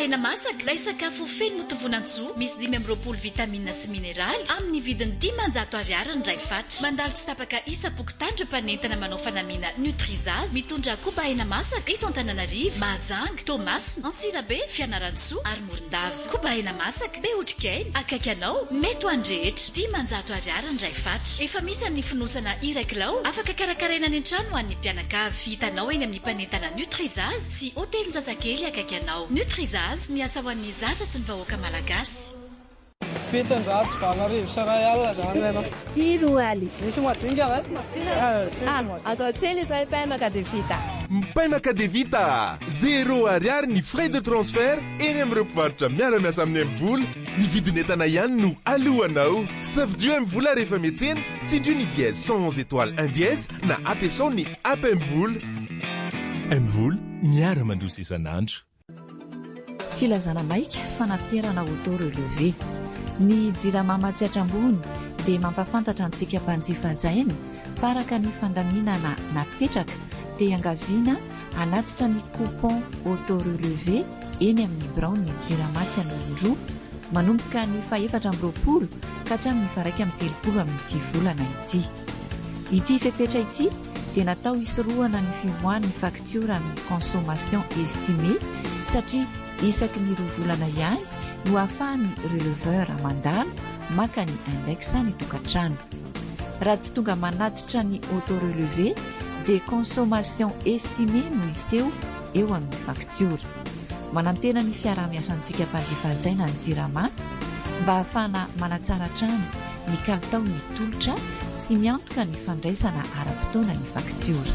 Kobaina masaka lay sakafo feno motovonan-tsoa misy 5 vitamina sy mineraly amin'ny vidiny 500 ariary indray fatra. Mandalo tsy tapaka isa pokotandro mpanentana manao fanamiana Nutrizaz mitondra kobaina masaka eto Antananarivo, Mahajanga, Toamasina, Antsirabe, Fianarantsoa ary Morondava. Kobaina masaka be otrikaina akaiky anao mety ho andrehetra 500 ariary indray fatra. Efa misy ny fonosana iray kilao afaka karakaraina any an-trano ho an'ny mpianakavy. Hitanao eny amin'ny mpanentana Nutrizaz sy hotelin-jazakely akaiky anao. Nutrizaz miasa ho an'ny zaza sy ny vahoaka malagasy. Fitan-jato Vanarivo saray alina zany ianao. Tiroaly. Misy madinga vai? Atao tsely izay paimaka de vita. Paimaka de vita 0 ariary ny frais de transfert eny amin'ireo mpivarotra miara-miasa amin'ny M-vola. Ny vidin'entana ihany no alohanao. Safidio M-vola rehefa miantsena tsindrio ny dièse 111 étoile 1 dièse na ampiasao ny app M-vola. M-vola miara-mandroso isan'andro. Filazana maika fanaterana auto relevé. Ny jirama matsiatra ambony dia mampafantatra antsika mpanjifa hajaina faraka ny fandaminana napetraka dia angaviana anatitra ny coupon auto relevé eny amin'ny birao ny jirama tsy an'olondroa manomboka ny 420 ka hatramin'ny 130 amin'ity volana ity. Ity fepetra ity dia natao hisorohana ny fivoahan'ny faktiora ny consommation estimée satria isaky ny 2 volana ihany no ahafahan'ny releveur mandalo maka ny index ny tokantrano. Raha tsy tonga manatitra ny auto relevé dia consommation estimée no iseho eo amin'ny faktiora. Manantena ny fiarah-miasantsika mpanjifa hajaina ny jirama mba ahafahana manatsara trano ny kalitao ny tolotra sy miantoka ny fandraisana ara-potoana ny faktiora.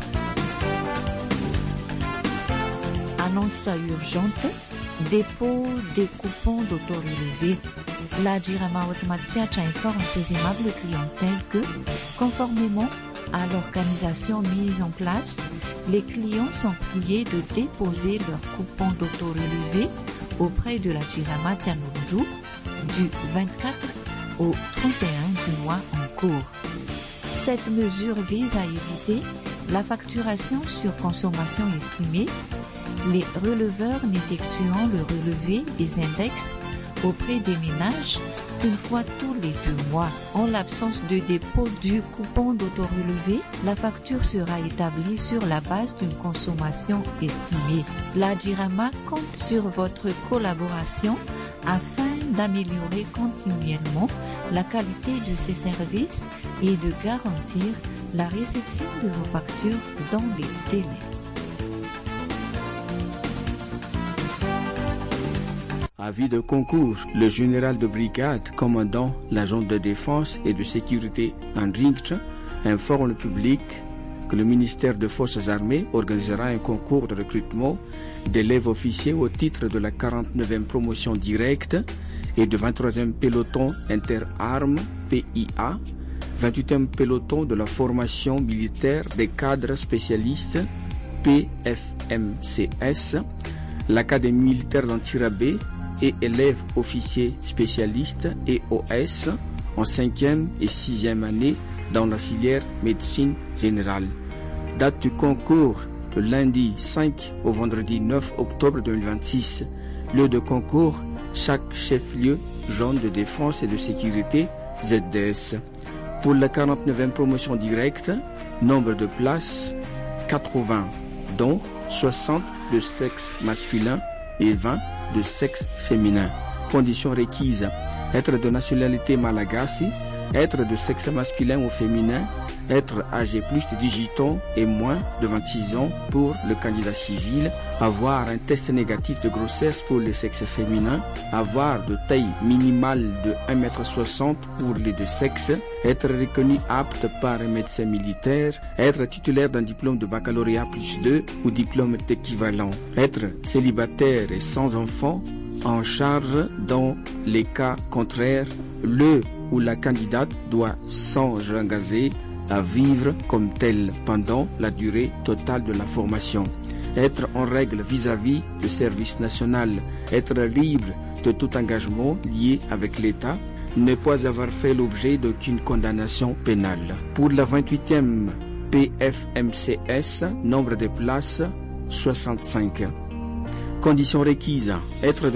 Annonce urgente. Dépôt des coupons d'auto-relevé. La Jirama Automatiach informe ses aimables clientèles que, conformément à l'organisation mise en place, les clients sont priés de déposer leurs coupons d'auto-relevé auprès de la Jirama Tianourou du 24 au 31 du mois en cours. Cette mesure vise à éviter la facturation sur consommation estimée, les releveurs n'effectuant le relevé des index auprès des ménages qu'une fois tous les 2 mois. En l'absence de dépôt du coupon d'auto-relevé, la facture sera établie sur la base d'une consommation estimée. La Jirama compte sur votre collaboration afin d'améliorer continuellement la qualité de ses services et de garantir la réception de vos factures dans les délais. Avis de concours, le général de brigade commandant l'agent de défense et de sécurité en Ringtch informe le public que le ministère des Forces armées organisera un concours de recrutement d'élèves officiers au titre de la 49e promotion directe et de 23e peloton interarmes PIA, 28e peloton de la formation militaire des cadres spécialistes PFMCS, l'Académie militaire d'Antsirabe et élèves officiers spécialistes EOS en 5e et 6e année dans la filière médecine générale. Date du concours le lundi 5 au vendredi 9 octobre 2026. Lieu de concours, chaque chef-lieu zone de défense et de sécurité ZDS. Pour la 49e promotion directe, nombre de places 80, dont 60 de sexe masculin et 20 de sexe féminin. Conditions requises: être de nationalité malagasy, être de sexe masculin ou féminin, être âgé plus de 18 ans et moins de 26 ans pour le candidat civil, avoir un test négatif de grossesse pour le sexe féminin, avoir de taille minimale de 1,60 m pour les deux sexes, être reconnu apte par un médecin militaire, être titulaire d'un diplôme de baccalauréat plus 2 ou diplôme d'équivalent, être célibataire et sans enfant, en charge dans les cas contraires, le ou la candidate doit s'engager à vivre comme tel pendant la durée totale de la formation, être en règle vis-à-vis du service national, être libre de tout engagement lié avec l'État, ne pas avoir fait l'objet d'aucune condamnation pénale. Pour la 28e PFMCS, nombre de places 65. Conditions requises: être de